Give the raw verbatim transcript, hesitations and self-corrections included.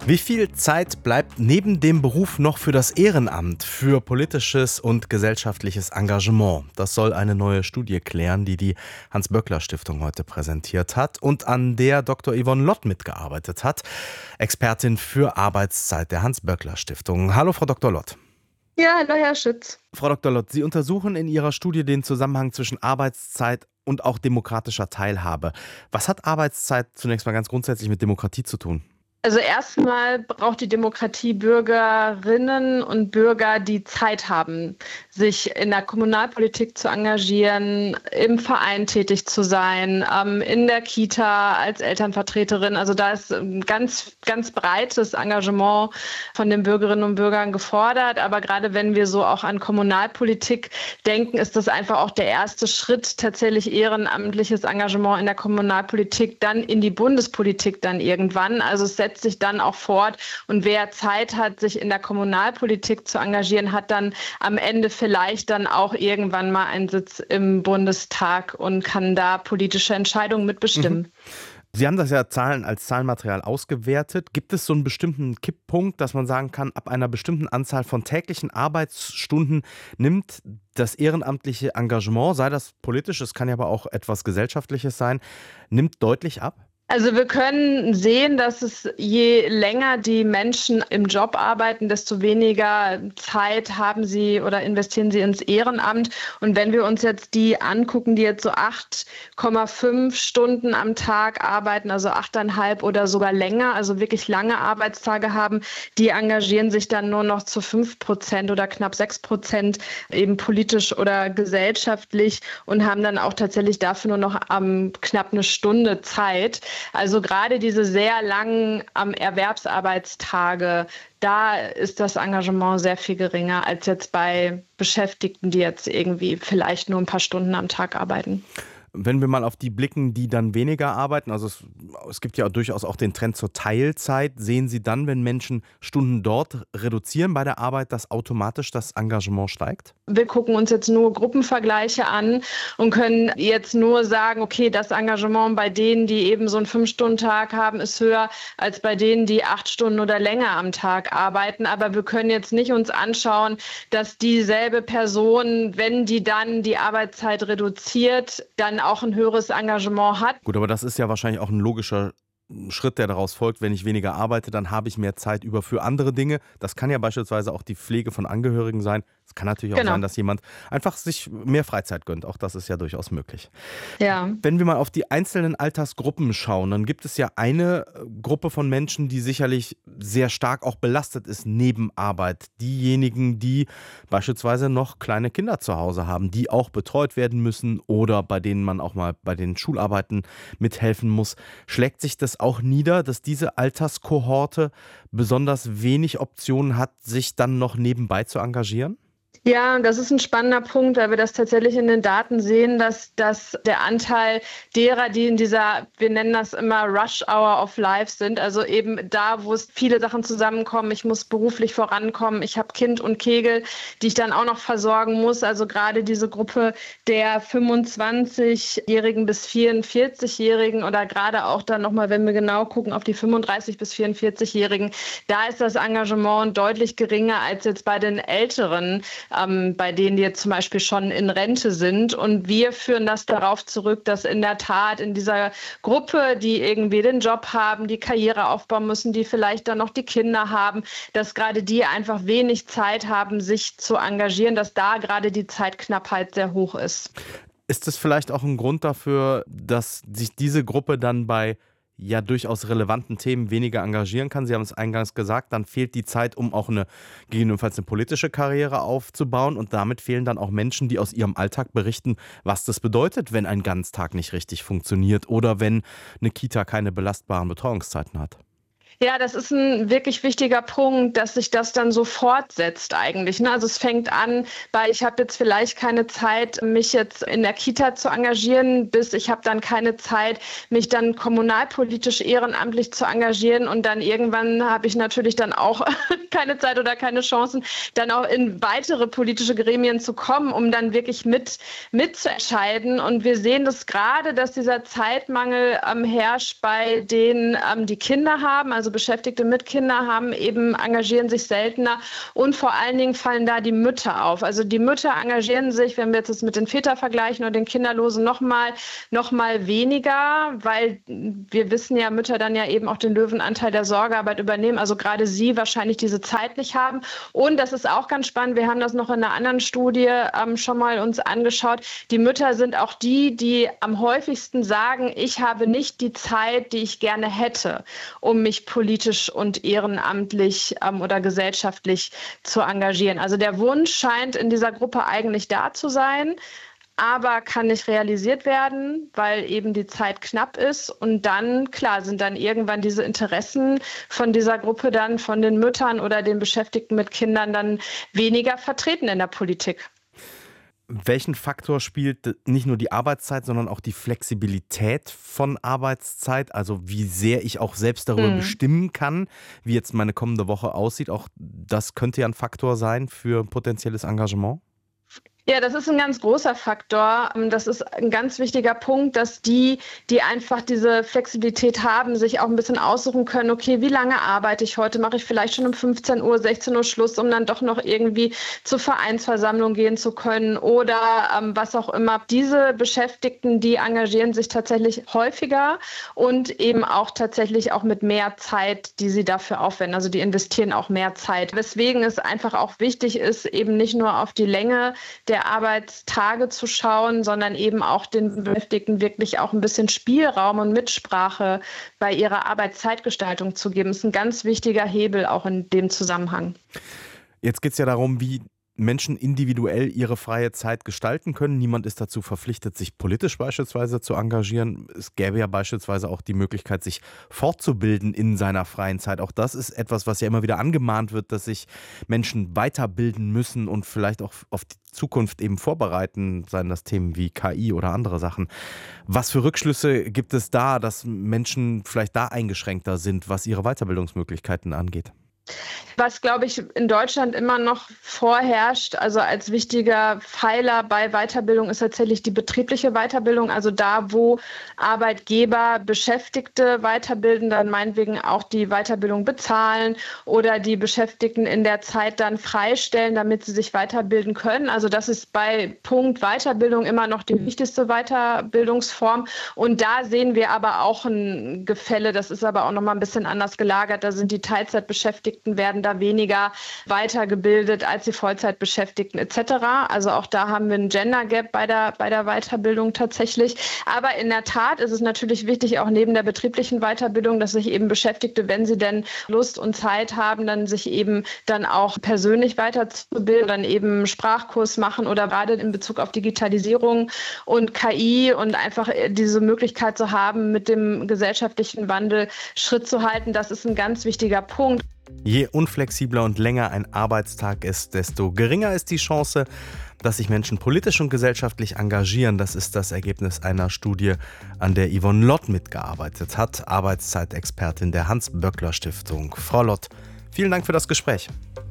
Wie viel Zeit bleibt neben dem Beruf noch für das Ehrenamt, für politisches und gesellschaftliches Engagement? Das soll eine neue Studie klären, die die Hans-Böckler-Stiftung heute präsentiert hat und an der Doktor Yvonne Lott mitgearbeitet hat, Expertin für Arbeitszeit der Hans-Böckler-Stiftung. Hallo, Frau Doktor Lott. Ja, hallo Herr Schütz. Frau Doktor Lott, Sie untersuchen in Ihrer Studie den Zusammenhang zwischen Arbeitszeit und auch demokratischer Teilhabe. Was hat Arbeitszeit zunächst mal ganz grundsätzlich mit Demokratie zu tun? Also erstmal braucht die Demokratie Bürgerinnen und Bürger, die Zeit haben, sich in der Kommunalpolitik zu engagieren, im Verein tätig zu sein, in der Kita als Elternvertreterin. Also da ist ein ganz, ganz breites Engagement von den Bürgerinnen und Bürgern gefordert. Aber gerade wenn wir so auch an Kommunalpolitik denken, ist das einfach auch der erste Schritt, tatsächlich ehrenamtliches Engagement in der Kommunalpolitik, dann in die Bundespolitik dann irgendwann. Also es setzt sich dann auch fort. Und wer Zeit hat, sich in der Kommunalpolitik zu engagieren, hat dann am Ende vielleicht dann auch irgendwann mal einen Sitz im Bundestag und kann da politische Entscheidungen mitbestimmen. Mhm. Sie haben das ja Zahlen als Zahlenmaterial ausgewertet. Gibt es so einen bestimmten Kipppunkt, dass man sagen kann, ab einer bestimmten Anzahl von täglichen Arbeitsstunden nimmt das ehrenamtliche Engagement, sei das politisch, es kann ja aber auch etwas Gesellschaftliches sein, nimmt deutlich ab? Also wir können sehen, dass es je länger die Menschen im Job arbeiten, desto weniger Zeit haben sie oder investieren sie ins Ehrenamt. Und wenn wir uns jetzt die angucken, die jetzt so acht Komma fünf Stunden am Tag arbeiten, also achteinhalb oder sogar länger, also wirklich lange Arbeitstage haben, die engagieren sich dann nur noch zu fünf Prozent oder knapp sechs Prozent eben politisch oder gesellschaftlich und haben dann auch tatsächlich dafür nur noch ähm, knapp eine Stunde Zeit. Also gerade diese sehr langen ähm, Erwerbsarbeitstage, da ist das Engagement sehr viel geringer als jetzt bei Beschäftigten, die jetzt irgendwie vielleicht nur ein paar Stunden am Tag arbeiten. Wenn wir mal auf die blicken, die dann weniger arbeiten, also es, es gibt ja durchaus auch den Trend zur Teilzeit, sehen Sie dann, wenn Menschen Stunden dort reduzieren bei der Arbeit, dass automatisch das Engagement steigt? Wir gucken uns jetzt nur Gruppenvergleiche an und können jetzt nur sagen, okay, das Engagement bei denen, die eben so einen Fünf-Stunden-Tag haben, ist höher als bei denen, die acht Stunden oder länger am Tag arbeiten. Aber wir können jetzt nicht uns anschauen, dass dieselbe Person, wenn die dann die Arbeitszeit reduziert, dann auch ein höheres Engagement hat. Gut, aber das ist ja wahrscheinlich auch ein logischer Schritt, der daraus folgt. Wenn ich weniger arbeite, dann habe ich mehr Zeit über für andere Dinge. Das kann ja beispielsweise auch die Pflege von Angehörigen sein. Es kann natürlich auch Genau. sein, dass jemand einfach sich mehr Freizeit gönnt. Auch das ist ja durchaus möglich. Ja. Wenn wir mal auf die einzelnen Altersgruppen schauen, dann gibt es ja eine Gruppe von Menschen, die sicherlich sehr stark auch belastet ist neben Arbeit. Diejenigen, die beispielsweise noch kleine Kinder zu Hause haben, die auch betreut werden müssen oder bei denen man auch mal bei den Schularbeiten mithelfen muss. Schlägt sich das auch nieder, dass diese Alterskohorte besonders wenig Optionen hat, sich dann noch nebenbei zu engagieren? Ja, das ist ein spannender Punkt, weil wir das tatsächlich in den Daten sehen, dass, dass der Anteil derer, die in dieser, wir nennen das immer Rush Hour of Life sind, also eben da, wo es viele Sachen zusammenkommen, ich muss beruflich vorankommen, ich habe Kind und Kegel, die ich dann auch noch versorgen muss, also gerade diese Gruppe der fünfundzwanzigjährigen bis vierundvierzigjährigen oder gerade auch dann nochmal, wenn wir genau gucken auf die fünfunddreißig bis vierundvierzigjährigen, da ist das Engagement deutlich geringer als jetzt bei den Älteren, Ähm, bei denen die jetzt zum Beispiel schon in Rente sind. Und wir führen das darauf zurück, dass in der Tat in dieser Gruppe, die irgendwie den Job haben, die Karriere aufbauen müssen, die vielleicht dann noch die Kinder haben, dass gerade die einfach wenig Zeit haben, sich zu engagieren, dass da gerade die Zeitknappheit sehr hoch ist. Ist das vielleicht auch ein Grund dafür, dass sich diese Gruppe dann bei ja durchaus relevanten Themen weniger engagieren kann? Sie haben es eingangs gesagt, dann fehlt die Zeit, um auch eine gegebenenfalls eine politische Karriere aufzubauen und damit fehlen dann auch Menschen, die aus ihrem Alltag berichten, was das bedeutet, wenn ein Ganztag nicht richtig funktioniert oder wenn eine Kita keine belastbaren Betreuungszeiten hat. Ja, das ist ein wirklich wichtiger Punkt, dass sich das dann so fortsetzt eigentlich. Ne? Also es fängt an bei, ich habe jetzt vielleicht keine Zeit, mich jetzt in der Kita zu engagieren, bis ich habe dann keine Zeit, mich dann kommunalpolitisch ehrenamtlich zu engagieren und dann irgendwann habe ich natürlich dann auch keine Zeit oder keine Chancen, dann auch in weitere politische Gremien zu kommen, um dann wirklich mit mitzuentscheiden. Und wir sehen das gerade, dass dieser Zeitmangel ähm, herrscht bei denen, ähm, die Kinder haben, also Beschäftigte mit Kindern haben eben, engagieren sich seltener und vor allen Dingen fallen da die Mütter auf. Also die Mütter engagieren sich, wenn wir jetzt das mit den Vätern vergleichen und den Kinderlosen nochmal noch mal weniger, weil wir wissen ja, Mütter dann ja eben auch den Löwenanteil der Sorgearbeit übernehmen, also gerade sie wahrscheinlich diese Zeit nicht haben. Und das ist auch ganz spannend, wir haben das noch in einer anderen Studie ähm, schon mal uns angeschaut, die Mütter sind auch die, die am häufigsten sagen, ich habe nicht die Zeit, die ich gerne hätte, um mich politisch und ehrenamtlich ähm, oder gesellschaftlich zu engagieren. Also der Wunsch scheint in dieser Gruppe eigentlich da zu sein, aber kann nicht realisiert werden, weil eben die Zeit knapp ist. Und dann, klar, sind dann irgendwann diese Interessen von dieser Gruppe dann, von den Müttern oder den Beschäftigten mit Kindern dann weniger vertreten in der Politik. Welchen Faktor spielt nicht nur die Arbeitszeit, sondern auch die Flexibilität von Arbeitszeit? Also wie sehr ich auch selbst darüber hm. bestimmen kann, wie jetzt meine kommende Woche aussieht. Auch das könnte ja ein Faktor sein für potenzielles Engagement. Ja, das ist ein ganz großer Faktor. Das ist ein ganz wichtiger Punkt, dass die, die einfach diese Flexibilität haben, sich auch ein bisschen aussuchen können, okay, wie lange arbeite ich heute? Mache ich vielleicht schon um fünfzehn Uhr, sechzehn Uhr Schluss, um dann doch noch irgendwie zur Vereinsversammlung gehen zu können oder ähm, was auch immer. Diese Beschäftigten, die engagieren sich tatsächlich häufiger und eben auch tatsächlich auch mit mehr Zeit, die sie dafür aufwenden. Also die investieren auch mehr Zeit. Weswegen es einfach auch wichtig ist, eben nicht nur auf die Länge der der Arbeitstage zu schauen, sondern eben auch den Beschäftigten wirklich auch ein bisschen Spielraum und Mitsprache bei ihrer Arbeitszeitgestaltung zu geben. Das ist ein ganz wichtiger Hebel auch in dem Zusammenhang. Jetzt geht es ja darum, wie Menschen individuell ihre freie Zeit gestalten können. Niemand ist dazu verpflichtet, sich politisch beispielsweise zu engagieren. Es gäbe ja beispielsweise auch die Möglichkeit, sich fortzubilden in seiner freien Zeit. Auch das ist etwas, was ja immer wieder angemahnt wird, dass sich Menschen weiterbilden müssen und vielleicht auch auf die Zukunft eben vorbereiten, seien das Themen wie K I oder andere Sachen. Was für Rückschlüsse gibt es da, dass Menschen vielleicht da eingeschränkter sind, was ihre Weiterbildungsmöglichkeiten angeht? Was, glaube ich, in Deutschland immer noch vorherrscht, also als wichtiger Pfeiler bei Weiterbildung, ist tatsächlich die betriebliche Weiterbildung. Also da, wo Arbeitgeber Beschäftigte weiterbilden, dann meinetwegen auch die Weiterbildung bezahlen oder die Beschäftigten in der Zeit dann freistellen, damit sie sich weiterbilden können. Also das ist bei Punkt Weiterbildung immer noch die wichtigste Weiterbildungsform. Und da sehen wir aber auch ein Gefälle. Das ist aber auch noch mal ein bisschen anders gelagert. Da sind die Teilzeitbeschäftigten werden da weniger weitergebildet als die Vollzeitbeschäftigten et cetera. Also auch da haben wir einen Gender Gap bei der, bei der Weiterbildung tatsächlich. Aber in der Tat ist es natürlich wichtig, auch neben der betrieblichen Weiterbildung, dass sich eben Beschäftigte, wenn sie denn Lust und Zeit haben, dann sich eben dann auch persönlich weiterzubilden, dann eben einen Sprachkurs machen oder gerade in Bezug auf Digitalisierung und K I und einfach diese Möglichkeit zu haben, mit dem gesellschaftlichen Wandel Schritt zu halten. Das ist ein ganz wichtiger Punkt. Je unflexibler und länger ein Arbeitstag ist, desto geringer ist die Chance, dass sich Menschen politisch und gesellschaftlich engagieren. Das ist das Ergebnis einer Studie, an der Yvonne Lott mitgearbeitet hat, Arbeitszeitexpertin der Hans-Böckler-Stiftung. Frau Lott, vielen Dank für das Gespräch.